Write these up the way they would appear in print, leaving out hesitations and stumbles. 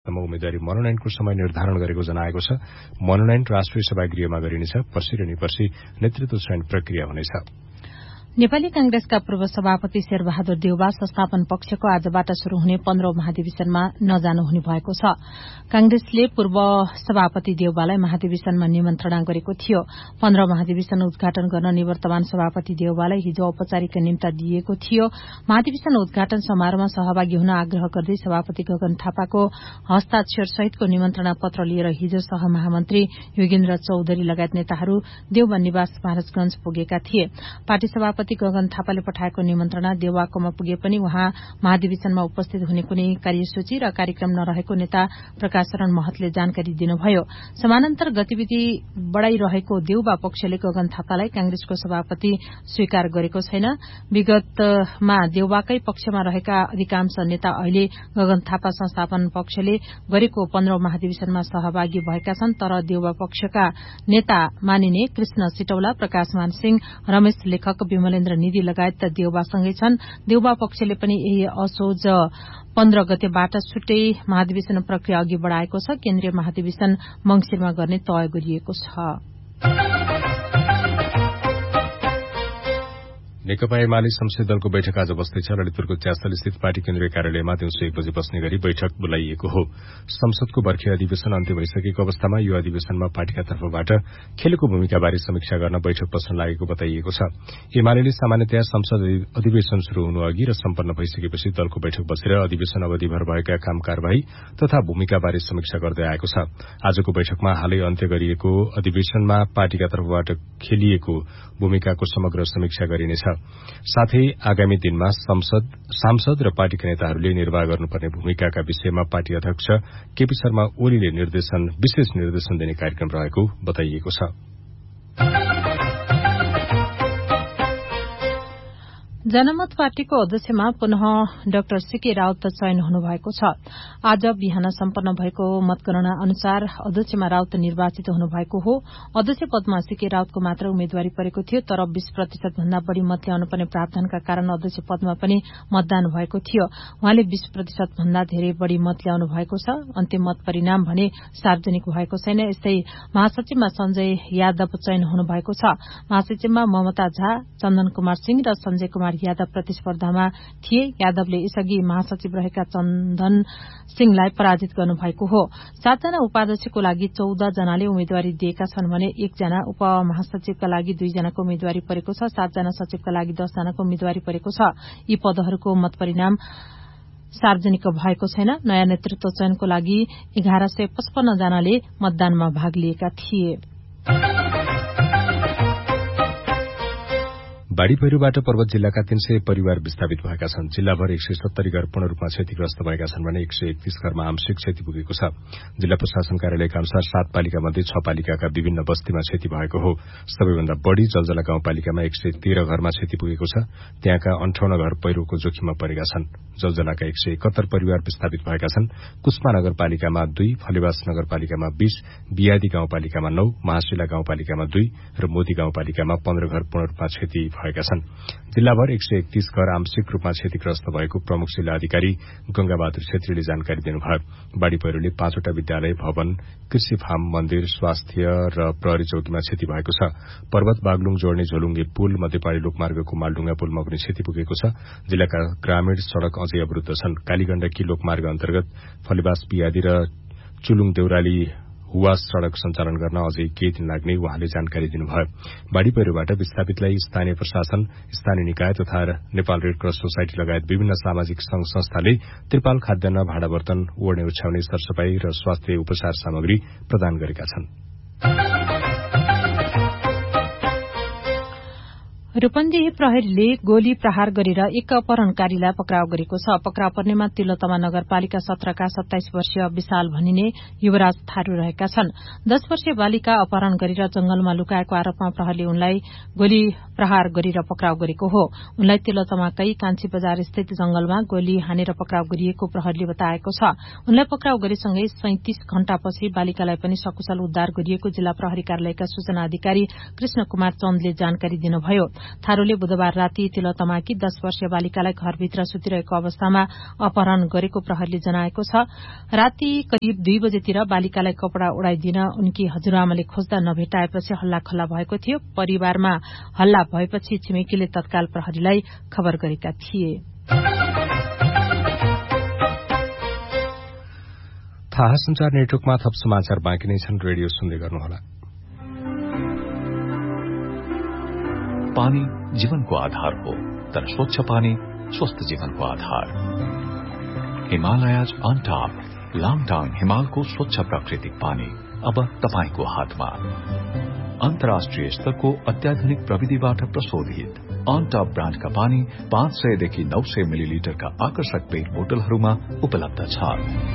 अगस्तसम्म उम्मेद्वारी मनोनयनको समय निर्धारण गरेको जनाएको छ। मनोनयन राष्ट्रिय सभा गृहमा गरिनेछ। पर्सि र निपर्सि नेतृत्व चयन प्रक्रिया हुनेछ। नेपाली कांग्रेसका पूर्व सभापति शेरबहादुर देउवा संस्थापन पक्षको आजबाट शुरू हुने 15औं महाधिवेशनमा नजानु हुने भएको छ। कांग्रेसले पूर्व सभापति देउवालाई महाधिवेशनमा निमन्त्रणा गरेको थियो। 15औं महाधिवेशन उद्घाटन गर्न निवर्तमान सभापति देउवालाई हिजो औपचारिक निम्ता दिएको थियो। महाधिवेशन उद्घाटन समारोहमा सहभागी हुन आग्रह गर्दै सभापति गगन थापाको हस्ताक्षर सहितको निमन्त्रणा पत्र लिएर हिजो सहमहामन्त्री योगेन्द्र चौधरी लगायत नेताहरू देउवा निवास महाराजगंज पुगेका थिए। पार्टी सभापति गगन थापाले पठाएको निमन्त्रणा देउवाकोमा पुगे पनि उहाँ महाधिवेशनमा उपस्थित हुने कुनै कार्यसूची र कार्यक्रम नरहेको नेता प्रकाश शरण महतले जानकारी दिनुभयो। समानान्तर गतिविधि बढ़ाइरहेको देउवा पक्षले गगन थापालाई कांग्रेसको सभापति स्वीकार गरेको छैन। विगतमा देउवाकै पक्षमा रहेका अधिकांश नेता अहिले गगन थापा संस्थापन पक्षले गरेको 15औं महाधिवेशनमा सहभागी भएका छन्। तर देउवा पक्षका नेता मानिने कृष्ण सिटौला, प्रकाश मानसिंह, रमेश लेखक, विमलेन्द्र निधि लगायत देउवासँगै छन्। देउवा पक्षले पनि यही असोज 15 गतेबाट छुट्टै महाधिवेशन प्रक्रिया अघि बढ़ाएको छ। केन्द्रीय महाधिवेशन मंगिरमा गर्ने तय गरिएको छ। नेकपा एमाले संसदीय दलको बैठक आज बस्दैछ। ललितपुरको च्यासल स्थित पार्टी केन्द्रीय कार्यालयमा दिउँसो 1 बजे बस्ने गरी बैठक बोलाइएको हो। संसदको बर्खे अधिवेशन अन्त्य भइसकेको अवस्थामा यो अधिवेशनमा पार्टीका तर्फबाट खेलेको भूमिकाबारे समीक्षा गर्न बैठक बस्न लागेको बताइएको छ। एमाले सामान्यतया संसद अधिवेशन शुरू हुनु अघि र सम्पन्न भइसकेपछि दलको बैठक बसेर अधिवेशन अवधिभर भएका काम कारवाही तथा भूमिकाबारे समीक्षा गर्दै आएको छ। आजको बैठकमा हालै अन्त्य गरिएको अधिवेशनमा पार्टीका तर्फबाट खेलिएको भूमिकाको समग्र समीक्षा गरिनेछ। साथै आगामी दिनमा सांसद र पार्टीका नेताहरूले निर्वाह गर्नुपर्ने भूमिकाका विषयमा पार्टी अध्यक्ष केपी शर्मा ओलीले विशेष निर्देशन दिने कार्यक्रम रहेको बताइएको छ। जनमत पार्टीको अध्यक्षमा पुनः डाक्टर सीके राउत चयन हुनुभएको छ। आज बिहान सम्पन्न भएको मतगणना अनुसार अध्यक्षमा राउत निर्वाचित हुनुभएको हो। अध्यक्ष पदमा सीके राउतको मात्र उम्मेद्वारी परेको थियो। तर 20% भन्दा बढ़ी मत ल्याउनुपर्ने प्रावधानका कारण अध्यक्ष पदमा पनि मतदान भएको थियो। उहाँले 20% भन्दा धेरै बढ़ी मत ल्याउनु भएको छ। अन्तिम मत परिणाम भने सार्वजनिक भएको छैन। यस्तै महासचिवमा संजय यादव चयन हुनुभएको छ। महासचिवमा ममता झा, चन्दन कुमार सिंह र संजय कुमार यादव प्रतिस्पर्धामा थिए। यादवले यसअघि महासचिव रहेका चन्दन सिंहलाई पराजित गर्नुभएको हो। 7 जना उपाध्यक्षको लागि 14 जनाले उम्मेद्वारी दिएका छन् भने 1 जना उपमहासचिवका लागि 2 जनाको उम्मेद्वारी परेको छ। 7 जना सचिवका लागि 10 जनाको उम्मेद्वारी परेको छ। यी पदहरूको मत परिणाम सार्वजनिक भएको छैन। नयाँ नेतृत्व चयनको लागि 1155 जनाले मतदानमा भाग लिएका थिए। बाढ़ी पहिरोबाट पर्वत जिल्लाका 300 परिवार विस्थापित भएका छन्। जिल्लाभर 170 घर पूर्ण रूपमा क्षतिग्रस्त भएका छन् भने 131 घरमा आंशिक क्षति पुगेको छ। जिल्ला प्रशासन कार्यालयका अनुसार 7 पालिका मध्ये 6 पालिकाका विभिन्न बस्तीमा क्षति भएको हो। सबैभन्दा बढ़ी जलजला गाउँपालिकामा 113 घरमा क्षति पुगेको छ। त्यहाँका 58 घर पहिरोको जोखिममा परेका छन्। जलजलाका 171 परिवार विस्थापित भएका छन्। कुस्मा नगरपालिकामा 2, फलेवास नगरपालिकामा 20, बियादी गाउँपालिकामा 9, महाशिला गाउँपालिकामा 2 र मोदी गाउँपालिकामा 15 घर पूर्ण रूपमा क्षति भएका छन्। जिल्लाभर 131 घर आंशिक रूपमा क्षतिग्रस्त भएको प्रमुख जिल्ला अधिकारी गंगाबहादुर छेत्रीले जानकारी दिनुभयो। बाढ़ी पहिरोले 5 वटा विद्यालय, भवन, कृषि फार्म, मन्दिर, स्वास्थ्य र प्रहरी चौकीमा क्षति भएको छ। पर्वत बागलुङ जोड्ने झोलुङ्गे पुल, मध्यपाड़ी लोकमार्गको मालडुङ्गा पुलमा पनि क्षति पुगेको छ। जिल्लाका ग्रामीण सड़क अझै अवरुद्ध छन्। कालीगण्डकी लोकमार्ग अन्तर्गत फलेवास बियादी र चुलुङ देउराली हुवास सड़क सञ्चालन गर्न अझै केही दिन लाग्ने उहाँले जानकारी दिनुभयो। बाढ़ी पहिरोबाट विस्थापितलाई स्थानीय प्रशासन, स्थानीय निकाय तथा नेपाल रेड क्रस सोसाइटी लगायत विभिन्न सामाजिक संघ संस्थाले त्रिपाल, खाद्यान्न, भाँडा बर्तन, ओड्ने ओछ्याउने, सरसफाई र स्वास्थ्य उपचार सामग्री प्रदान गरेका छन्। रूपन्देही प्रहरीले गोली प्रहार गरेर एक अपहरणकारीलाई पक्राउ गरेको छ। पक्राउ पर्नेमा तिलोत्तमा नगरपालिका 17 का 27 वर्षीय विशाल भनिने युवराज थारू रहेका छन्। 10 वर्षीय बालिका अपहरण गरेर जंगलमा लुकाएको आरोपमा प्रहरीले उनलाई गोली प्रहार गरेर पक्राउ गरेको हो। उनलाई तिलोत्तमाकै कान्छी बजार स्थित जंगलमा गोली हानेर पक्राउ गरिएको प्रहरीले बताएको छ। उनलाई पक्राउ गरेसँगै 37 घण्टापछि बालिकालाई पनि सकुशल उद्धार गरिएको जिल्ला प्रहरी कार्यालयका सूचना अधिकारी कृष्ण कुमार चन्दले जानकारी दिनुभयो। थारूले बुधबार राति तिलोत्तमाकी 10 वर्षीय बालिकालाई घरभित्र सुतिरहेको अवस्थामा अपहरण गरेको प्रहरीले जनाएको छ। राति करिब 2 बजेतिर बालिकालाई कपड़ा ओढ़ाइदिन उनकी हजुरआमाले खोज्दा नभेटाएपछि हल्लाखल्ला भएको थियो। परिवारमा हल्ला भएपछि छिमेकीले तत्काल प्रहरीलाई खबर गरेका थिए। थाहा संचार नेटवर्कमा थप समाचार बाँकी नै छन्। रेडियो सुन्दै गर्नुहोला। पानी जीवनको आधार हो, तर स्वच्छ पानी स्वस्थ जीवनको आधार। हिमालयज अन टॉप लाङटाङ हिमालको स्वच्छ प्राकृतिक पानी अब तपाईको हातमा। अन्तर्राष्ट्रिय स्तरको अत्याधुनिक प्रविधिबाट प्रशोधित अन टॉप ब्रान्डका पानी 500 देखि 900 मिलिलिटरका आकर्षक पेट बोतलहरूमा उपलब्ध छ।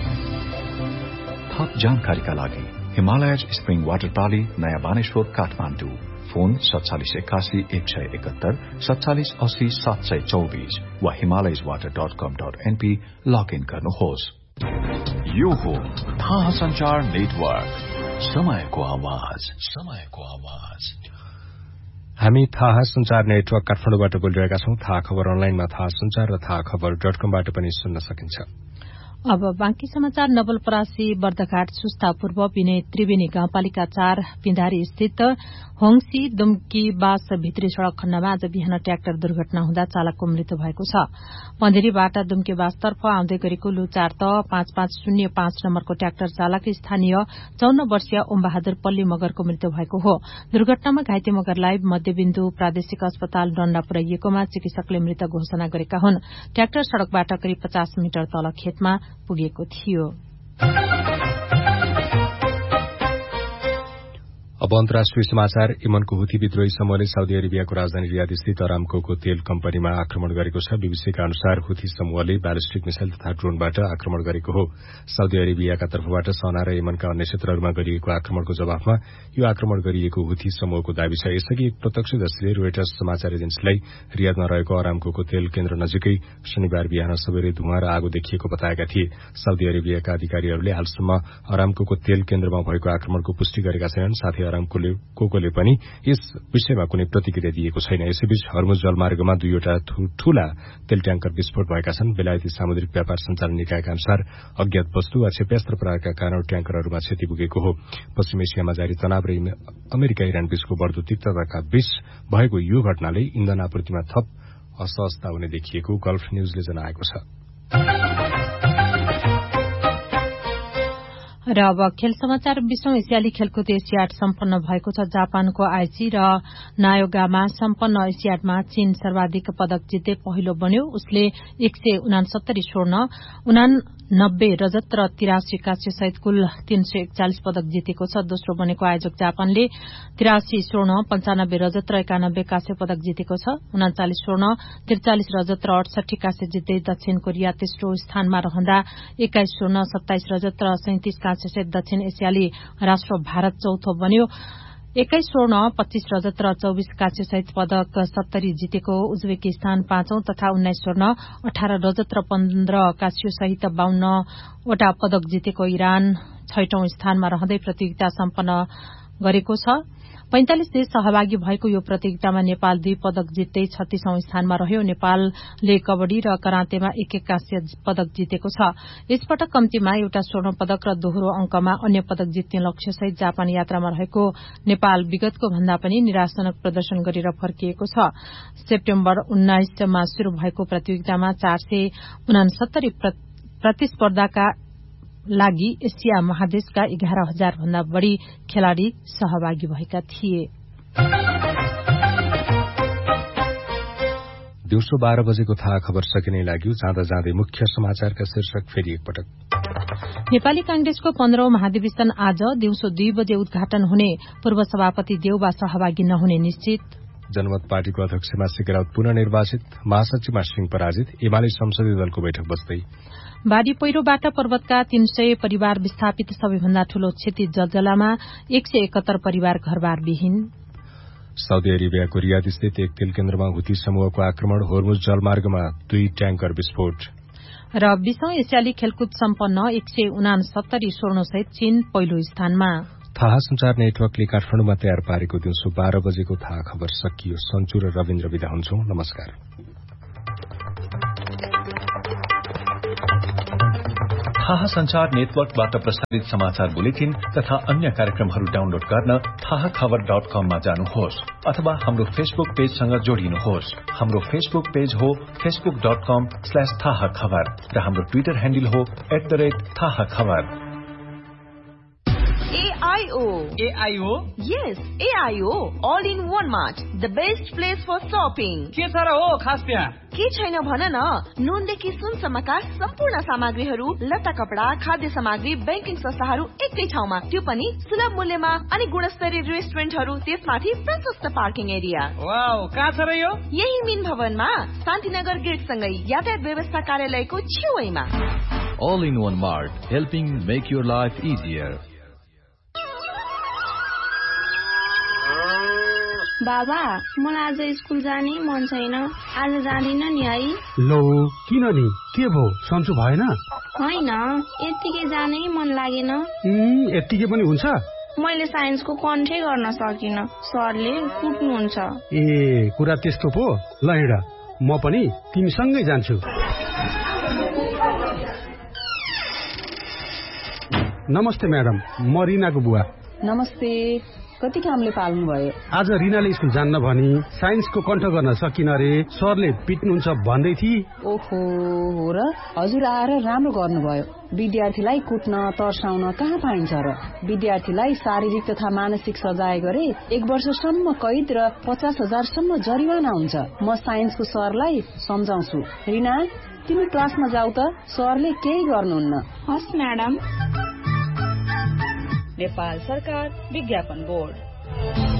थप जानकारीका लागि हिमालयज स्प्रिङ वाटर प्रणाली नयाँ बानेश्वर काठमाडौँ। फोन 4781 171 47 80 724 वा himalayaswater.com.np लगइन गर्नुहोस्। यो हो थाहा संचार नेटवर्क, समयको आवाज, समयको आवाज। हामी थाहा संचार नेटवर्क काठमाडौँबाट बोलिरहेका छौं। थाहा खबर अनलाइनमा थाहा संचार र थाहा खबर.com-बाट पनि सुन्न सकिन्छ। अब बाँकी समाचार। नवलपरासी बर्दघाट सुस्ता पूर्व विनय त्रिवेणी गाउँपालिका 4 पिन्धारी स्थित होङसी दुम्की बास भित्री सड़क खण्डमा आज बिहान ट्र्याक्टर दुर्घटना हुँदा चालकको मृत्यु भएको छ। पन्धेरीबाट दुम्की बासतर्फ आउँदै गरेको लु 4 त 5505 नम्बरको ट्र्याक्टर चालक स्थानीय 54 वर्षीय ओमबहादुर पल्ली मगरको मृत्यु भएको हो। दुर्घटनामा घाइते मगरलाई मध्यबिन्दु प्रादेशिक अस्पताल डण्डा पुर्याइएकोमा चिकित्सकले मृत घोषणा गरेका हुन्। ट्र्याक्टर सड़कबाट करिब 50 मिटर तल खेतमा पुगेको थियो। अब अन्तर्राष्ट्रिय समाचार। यमनको हुथी विद्रोही समूहले साउदी अरेबियाको राजधानी रियाद स्थित अरामको तेल कम्पनीमा आक्रमण गरेको छ। बीबीसीका अनुसार हुथी समूहले ब्यालिस्टिक मिसाइल तथा ड्रोनबाट आक्रमण गरेको हो। साउदी अरेबियाका तर्फबाट सना र यमनका अन्य क्षेत्रहरूमा गरिएको आक्रमणको जवाफमा यो आक्रमण गरिएको हुथी समूहको दावी छ। यसअघि प्रत्यक्षदर्शीले रोयटर्स समाचार एजेन्सीलाई रियादमा रहेको अरामको तेल केन्द्र नजिकै शनिबार बिहान सबेरै धुवाँ र आगो देखिएको बताएका थिए। साउदी अरेबियाका अधिकारीहरूले हालसम्म अरामको तेल केन्द्रमा भएको आक्रमणको पुष्टि गरेका छैनन्। साथै अरामकोले पनि यस विषयमा कुनै प्रतिक्रिया दिएको छैन। यसैबीच हर्मुज जलमार्गमा 2वटा ठूला तेल ट्याङ्कर विस्फोट भएका छन्। बेलायती सामुद्रिक व्यापार सञ्चालन निकायका अनुसार अज्ञात वस्तु वा क्षेप्यास्त्र प्रहारका कारण ट्याङ्करहरूमा क्षति पुगेको हो। पश्चिम एसियामा जारी तनाव र अमेरिका इरान बीचको बढ़दो तीव्रताका बीच भएको यो घटनाले इन्धन आपूर्तिमा थप असहजता हुने देखिएको गल्फ न्यूजले जनाएको छ। र अब खेल समाचार। 20औं एसियाली खेलकुद एसियाड सम्पन्न भएको छ। जापानको आइची र नायोगामा सम्पन्न एसियाडमा चीन सर्वाधिक पदक जित्दै पहिलो बन्यो। उसले 169 स्वर्ण, 89 रजत र 83 काँस्य सहित कुल 341 पदक जितेको छ। दोस्रो बनेको आयोजक जापानले 83 स्वर्ण, 95 रजत र 91 काँस्य पदक जितेको छ। 39 स्वर्ण, 43 रजत र 68 काँस्य जित्दै दक्षिण कोरिया तेस्रो स्थानमा रहँदा 21 स्वर्ण, 27 रजत र 37 काँस्य सहित दक्षिण एसियाली राष्ट्र भारत चौथो बन्यो। 21 स्वर्ण, 25 रजत र 24 काँस्य सहित पदक 70 जितेको उज्बेकिस्तान 5औं तथा 19 स्वर्ण, 18 रजत र 15 काँस्य सहित 52 वटा पदक जितेको इरान 6औं स्थानमा रहँदै प्रतियोगिता सम्पन्न गरेको छ। 45 देश सहभागी भएको यो प्रतियोगितामा नेपाल 2 पदक जित्दै 36औं स्थानमा रह्यो। नेपालले कबड्डी र करातेमा 1-1 काँस्य पदक जितेको छ। यसपटक कम्तीमा एउटा स्वर्ण पदक र दोहोरो अंकमा अन्य पदक जित्ने लक्ष्यसहित जापान यात्रामा रहेको नेपाल विगतको भन्दा पनि निराशाजनक प्रदर्शन गरेर फर्किएको छ। सेप्टेम्बर 19 मा शुरू भएको प्रतियोगितामा 469 प्रतिस्पर्धाका लागि एसिया महादेशका 11,000 भन्दा बढ़ी खेलाड़ी सहभागी भएका थिए। दिउँसो 12 बजेको थाहा खबर सकिने लाग्यो। जाँदा जाँदै मुख्य समाचारका शीर्षक फेरि एकपटक। नेपाली कांग्रेसको 15औं महाधिवेशन आज दिउँसो 2 बजे उद्घाटन हुने। पूर्व सभापति देउबा सहभागी नहुने निश्चित। जनमत पार्टीको अध्यक्षमा सिकराउत पुनः निर्वाचित। महासचिवमा सिंह पराजित। एमाले संसदीय दलको बैठक बस्दै। बाढ़ी पहिरोबाट पर्वतका 300 परिवार विस्थापित। सबैभन्दा ठूलो क्षति जलजलामा 171 परिवार घरबार विहीन। साउदी अरेबियाको रियाद स्थित एक तेल केन्द्रमा हुथी समूहको आक्रमण। होर्मुज जलमार्गमा 2 ट्याङ्कर विस्फोट। र 20औं एसियाली खेलकुद सम्पन्न 169 स्वर्णसहित चीन पहिलो स्थानमा। थाहा संचार नेटवर्कले काठमाडौँमा तयार पारेको दिउँसो 12 बजेको थाहा खबर सकियो। सन्चु र रविन्द्र विदा हुन्छौं। नमस्कार। थाहा संचार नेटवर्कबाट प्रसारित समाचार बुलेटिन तथा अन्य कार्यक्रमहरू डाउनलोड गर्न थाहाखबर.com मा जानुहोस् अथवा हाम्रो फेसबुक पेजसँग जोडिनुहोस्। हाम्रो फेसबुक पेज हो facebook.com/थाहाखबर र हाम्रो ट्विटर ह्यान्डल हो @थाहाखबर। AIO? Yes, AIO. All in one mart. The best place for shopping. के छ र हो खास त्यहाँ? के छैन भन न। नुनदेखि सुनसम्मका सम्पूर्ण सामग्रीहरू, लत्ता कपडा, खाद्य सामग्री, बैंकिङ संस्थाहरू एकै ठाउँमा, त्यो पनि सुलभ मूल्यमा अनि गुणस्तरीय रेस्टुरेन्टहरू, त्यसमाथि प्रशस्त पार्किङ एरिया। वाउ, कहाँ छ र यो? यही मिन भवनमा शान्तिनगर गेट सँगै यातायात व्यवस्था कार्यालयको छेउैमा। All in one mart, helping make your life easier. बाबा, मलाई आज स्कुल जाने मन छैन। आज जाँदिन नि है। लो, किन नि? के भो, सन्चो भएन? होइन, यत्तिकै जानै मन लागेन। यत्तिकै पनि हुन्छ? मैले साइन्सको कन्ठै गर्न सकिन। सरले कुट्नुहुन्छ। ए, कुरा त्यस्तो पो। ल हिँड, म पनि तिमीसँगै जान्छु। नमस्ते म्याडम, म रिनाको बुवा। नमस्ते। कति कामले पाल्नु भयो? आज रिनाले स्कुल जान्न भनी साइन्सको कण्ठ गर्न सकिन रे, सरले पिट्नुहुन्छ भन्दै थिए। ओहो, हो र? हजुर आएर राम्रो गर्नुभयो। विद्यार्थीलाई कुट्न तर्साउन कहाँ पाइन्छ र? विद्यार्थीलाई शारीरिक तथा मानसिक सजाय गरे 1 वर्षसम्म कैद र 50,000 सम्म जरिवाना हुन्छ। म साइन्सको सरलाई सम्झाउँछु। रिना, तिमी क्लासमा जाऊ त, सरले केही गर्नुहुन्न। हस् म्याडम। नेपाल सरकार विज्ञापन बोर्ड।